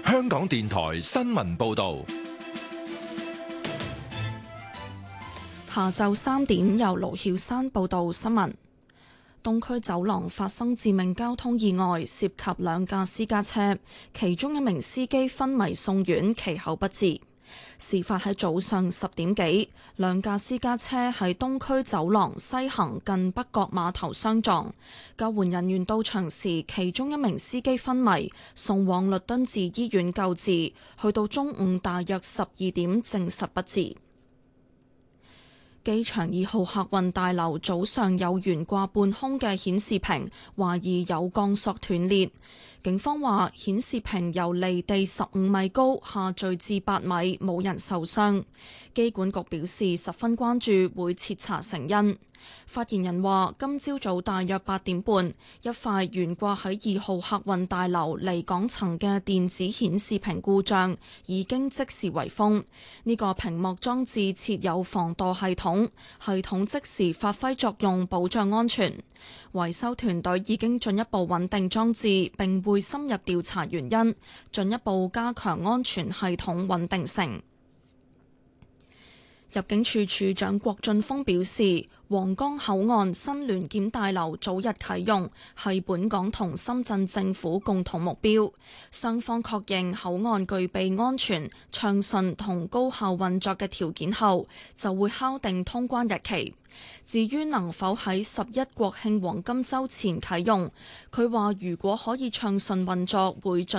香港電台新聞報道。 下晝3點，由盧曉山報道新聞。東區走廊發生致命交通意外，涉及2架私家車，其中一名司機昏迷送院，其後不治。事發喺早上10點幾，2架私家車喺東區走廊西行近北角碼頭相撞。救援人員到場時，其中一名司機昏迷，送往律敦治醫院救治，去到中午大約12點證實不治。機場2號客運大樓早上有懸掛半空嘅顯示屏，懷疑有鋼索斷裂。警方話顯示屏由離地15米高下墜至8米，冇人受傷。機管局表示十分關注，會徹查成因。發言人話今朝早大約8點半，一塊懸掛喺2號客運大樓離港層嘅電子顯示屏故障，已經即時圍封。呢個屏幕裝置設有防墮系統，系統即時發揮作用，保障安全。維修團隊已經進一步穩定裝置，並會深入調查原因，進一步加強安全系統穩定性。入境處處長郭俊峰表示，皇崗口岸新聯檢大樓早日啟用，係本港同深圳政府共同目標。雙方確認口岸具備安全、暢順同高效運作嘅條件後，就會敲定通關日期。至於能否喺11國慶黃金週前啟用，佢話如果可以暢順運作，會盡